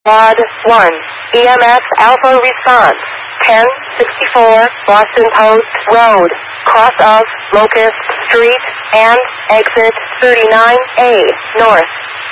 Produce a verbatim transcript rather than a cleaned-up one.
Quad one, E M S Alpha response, ten sixty-four Boston Post Road, cross of Locust Street, and exit thirty-nine A, north.